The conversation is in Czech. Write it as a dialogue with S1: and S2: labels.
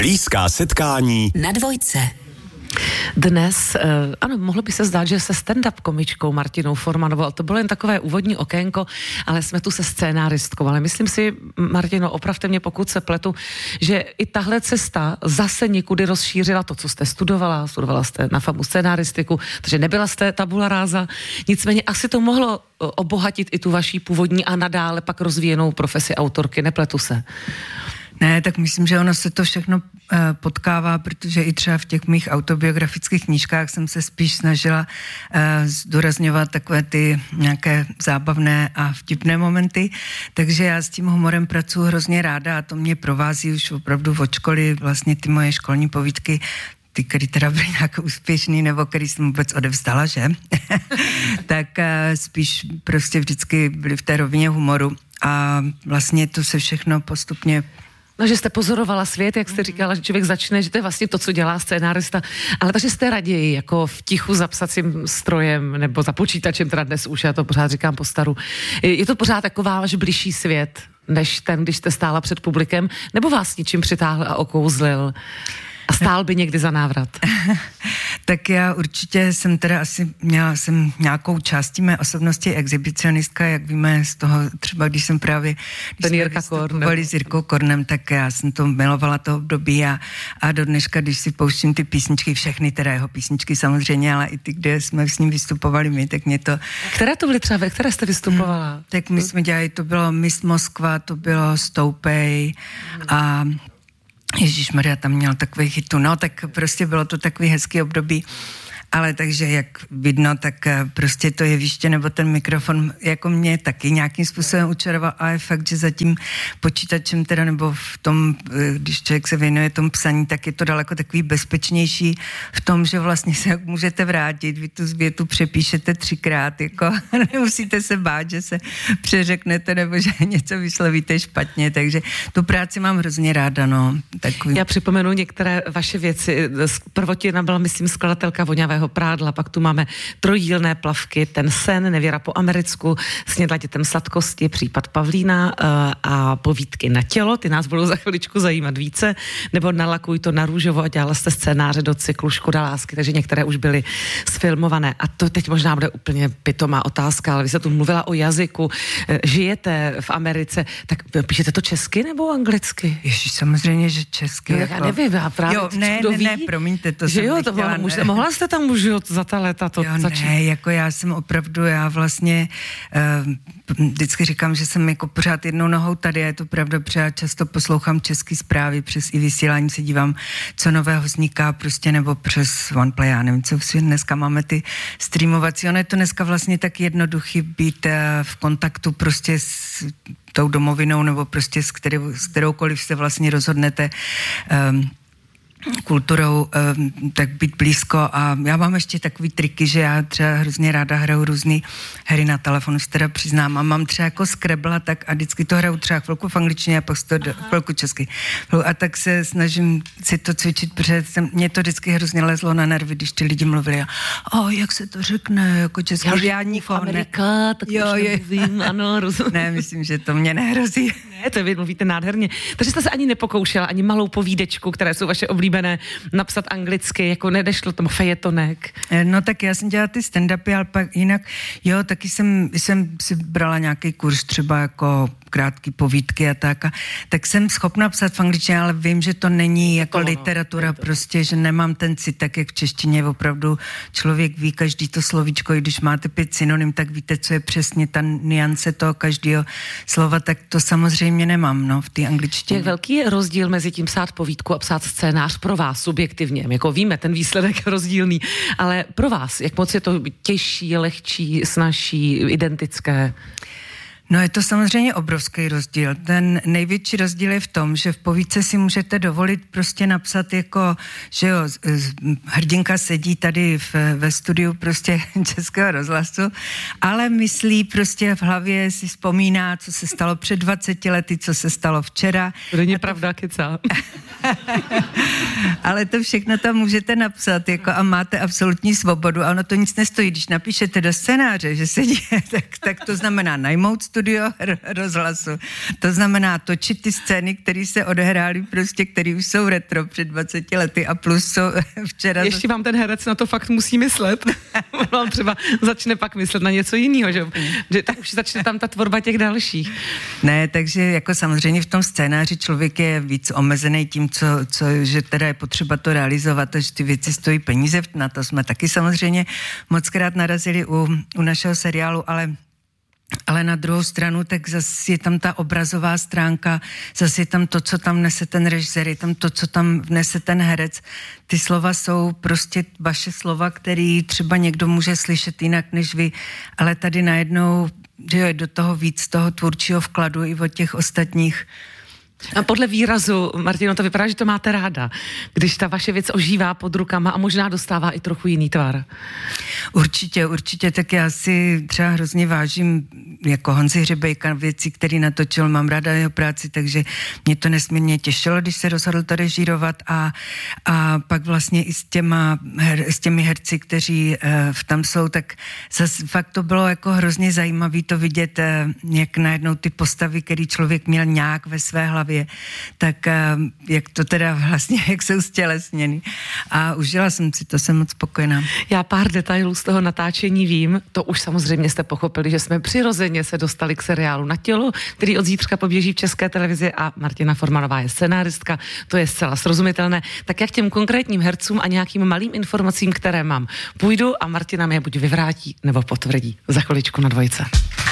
S1: Blízká setkání
S2: na Dvojce.
S3: Dnes, ano, mohlo by se zdát, že se stand-up komičkou Martinou Formanovou, ale to bylo jen takové úvodní okénko, ale jsme tu se scénáristkou, ale myslím si, Martino, opravte mě, pokud se pletu, že i tahle cesta zase někudy rozšířila to, co jste studovala jste na FAMU scénáristiku, takže nebyla jste tabula ráza, nicméně asi to mohlo obohatit i tu vaší původní a nadále pak rozvíjenou profesi autorky, nepletu se.
S4: Ne, tak myslím, že ono se to všechno potkává, protože i třeba v těch mých autobiografických knížkách jsem se spíš snažila zdůrazňovat takové ty nějaké zábavné a vtipné momenty, takže já s tím humorem pracuji hrozně ráda a to mě provází už opravdu od školy, vlastně ty moje školní povídky, ty, který teda byly nějak úspěšný, nebo který jsem vůbec odevzdala, že? Tak spíš prostě vždycky byly v té rovině humoru a vlastně to se všechno postupně.
S3: No, že jste pozorovala svět, jak jste říkala, že člověk začne, že to je vlastně to, co dělá scénárista, ale takže jste raději jako v tichu za psacím strojem nebo za počítačem, teda dnes už, já to pořád říkám po staru. Je to pořád jako váš bližší svět, než ten, když jste stála před publikem, nebo vás ničím přitáhl a okouzlil? A stál by někdy za návrat?
S4: Tak já určitě jsem teda asi měla jsem nějakou částí mé osobnosti exhibicionistka, jak víme z toho, třeba když jsem právě vystupovali s Jirkou Kornem, tak já jsem to milovala toho období a do dneška, když si pouštím ty písničky, všechny teda jeho písničky samozřejmě, ale i ty, kde jsme s ním vystupovali my, tak mě to.
S3: Které to byly třeba, ve které jste vystupovala?
S4: Tak my jsme dělali, to bylo Miss Moskva, to bylo Stoupej a Ježišmarja tam měl takový hitu, no tak prostě bylo to takový hezký období, ale takže jak vidno, tak prostě to jeviště nebo ten mikrofon jako mě taky nějakým způsobem učaroval, ale je fakt, že za tím počítačem teda nebo v tom, když člověk se věnuje tomu psaní, tak je to daleko takový bezpečnější v tom, že vlastně se můžete vrátit, vy tu větu přepíšete 3krát, jako nemusíte se bát, že se přeřeknete nebo že něco vyslovíte špatně, takže tu práci mám hrozně ráda, no. Takový.
S3: Já připomenu některé vaše věci. Prvotina byla, myslím, skladatelka Voňavého prádla, pak tu máme Trojdílné plavky, Ten sen, Nevěra po americku, Snědla dětem sladkosti, Případ Pavlína a Povídky na tělo, ty nás budou za chviličku zajímat více, nebo Nalakuj to na růžovo a dělala jste scénáře do cyklu Škoda lásky, takže některé už byly sfilmované. A to teď možná bude úplně pitomá otázka, ale vy jste tu mluvila o jazyku, žijete v Americe, tak píšete to česky nebo anglicky?
S4: Ježiš, samozřejmě, že česky.
S3: No, jako. Já nevím, já právě
S4: ne, promiňte, to
S3: že
S4: jsem
S3: jo, to mohla jste tam už za ta léta to začít.
S4: Ne, jako já jsem opravdu, já vlastně vždycky říkám, že jsem jako pořád jednou nohou tady a je to pravda, protože já často poslouchám české zprávy, přes i vysílání se dívám, co nového vzniká prostě, nebo přes OnePlay, já nevím, co dneska máme ty streamovací, ono je to dneska vlastně tak jednoduchý být v kontaktu prostě s tou domovinou, nebo prostě s kteroukoliv se vlastně rozhodnete kulturou, tak být blízko a já mám ještě takový triky, že já třeba hrozně ráda hraju různý hry na telefonu, se teda přiznám a mám třeba jako Scrabble tak a vždycky to hraju třeba chvilku v angličtině a pak chvilku česky. A tak se snažím si to cvičit, protože mě to vždycky hrozně lezlo na nervy, když ty lidi mluvili a jak se to řekne, jako česky.
S3: Já nikoho Amerika, tak jo, už nemluvím, ano, rozumím.
S4: Ne, myslím, že to mě nehrozí.
S3: Ne, to vy mluvíte nádherně. Takže jste se ani nepokoušela, ani malou povídečku, které jsou vaše oblíbené, napsat anglicky, jako nedešlo tomu fejetonek.
S4: No tak já jsem dělala ty stand-upy, ale pak jinak, jo, taky jsem si brala nějaký kurz třeba jako krátký povídky a tak jsem schopna psat v angličtině, ale vím, že to není jako literatura, prostě, že nemám ten cit, tak jak v češtině opravdu člověk ví každý to slovíčko, i když máte 5 synonym, tak víte, co je přesně ta niance toho každého slova, tak to samozřejmě nemám, no, v té angličtině.
S3: Jak velký je rozdíl mezi tím psát povídku a psát scénář pro vás subjektivně? Jako víme, ten výsledek je rozdílný, ale pro vás, jak moc je to těžší, lehčí, snazší, identické?
S4: No je to samozřejmě obrovský rozdíl. Ten největší rozdíl je v tom, že v povídce si můžete dovolit prostě napsat jako, že jo, hrdinka sedí tady ve studiu prostě Českého rozhlasu, ale myslí prostě v hlavě, si vzpomíná, co se stalo před 20 lety, co se stalo včera.
S3: To není pravda, kecá.
S4: Ale to všechno tam můžete napsat jako a máte absolutní svobodu a ono to nic nestojí. Když napíšete do scénáře, že sedí, tak to znamená najmout studio rozhlasu. To znamená točit ty scény, které se odehrály prostě, které už jsou retro před 20 lety a plus jsou včera...
S3: Ještě vám ten herec na to fakt musí myslet. On třeba začne pak myslet na něco jiného, že tak už začne tam ta tvorba těch dalších.
S4: Ne, takže jako samozřejmě v tom scénáři člověk je víc omezený tím, že teda je potřeba to realizovat a že ty věci stojí peníze. Na to jsme taky samozřejmě mockrát narazili u našeho seriálu, ale na druhou stranu, tak zase je tam ta obrazová stránka, zase je tam to, co tam nese ten režisér, je tam to, co tam vnese ten herec. Ty slova jsou prostě vaše slova, který třeba někdo může slyšet jinak než vy, ale tady najednou je do toho víc toho tvůrčího vkladu i od těch ostatních.
S3: A podle výrazu, Martino, to vypadá, že to máte ráda, když ta vaše věc ožívá pod rukama a možná dostává i trochu jiný tvar.
S4: Určitě, tak já si třeba hrozně vážím jako Honzi Hřebejka věci, který natočil, mám ráda jeho práci, takže mě to nesmírně těšilo, když se rozhodl to režírovat a pak vlastně i s těmi herci, kteří tam jsou, tak zase fakt to bylo jako hrozně zajímavý to vidět, jak najednou ty postavy, který člověk měl nějak ve své hlavě, tak jak to teda vlastně, jak jsou stělesněny. A užila jsem si to, jsem moc spokojená.
S3: Já pár detailů z toho natáčení vím, to už samozřejmě jste pochopili, že jsme přirozeně se dostali k seriálu Na tělo, který od zítřka poběží v České televizi a Martina Formanová je scenáristka, to je zcela srozumitelné. Tak jak těm konkrétním hercům a nějakým malým informacím, které mám, půjdu a Martina mě buď vyvrátí nebo potvrdí. Za chviličku na Dvojce.